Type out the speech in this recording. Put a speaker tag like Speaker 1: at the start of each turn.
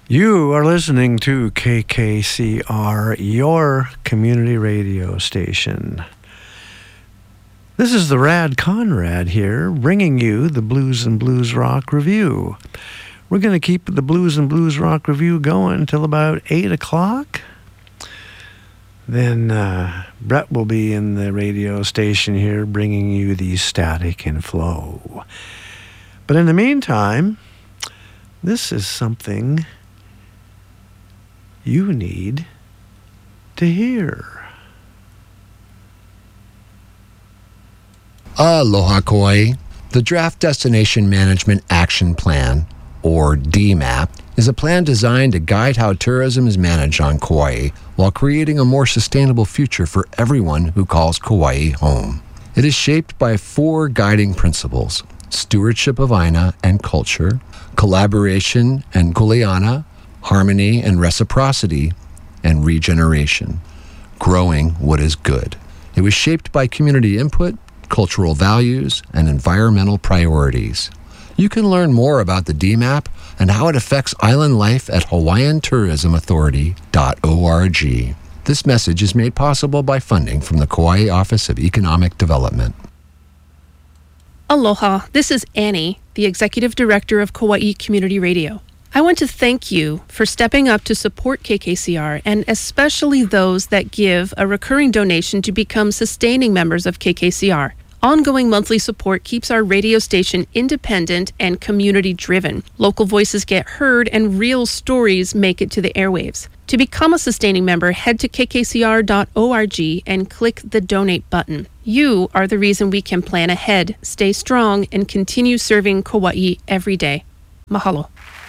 Speaker 1: You are listening to KKCR, your community radio station. This is the Rad Conrad here, bringing you the Blues and Blues Rock Review. We're going to keep the Blues and Blues Rock Review going until about 8 o'clock. Then Brett will be in the radio station here, bringing you the Static and Flow. But in the meantime, this is something you need to hear.
Speaker 2: Aloha Kauai. The Draft Destination Management Action Plan, or DMAP, is a plan designed to guide how tourism is managed on Kauai while creating a more sustainable future for everyone who calls Kauai home. It is shaped by 4 guiding principles: stewardship of Aina and culture, collaboration and kuleana, harmony and reciprocity, and regeneration, growing what is good. It was shaped by community input, cultural values, and environmental priorities. You can learn more about the DMAP and how it affects island life at hawaiiantourismauthority.org. This message is made possible by funding from the Kauai Office of Economic Development.
Speaker 3: Aloha, this is Annie, the Executive Director of Kauai Community Radio. I want to thank you for stepping up to support KKCR, and especially those that give a recurring donation to become sustaining members of KKCR. Ongoing monthly support keeps our radio station independent and community-driven. Local voices get heard and real stories make it to the airwaves. To become a sustaining member, head to kkcr.org and click the donate button. You are the reason we can plan ahead, stay strong, and continue serving Kauai every day. Mahalo.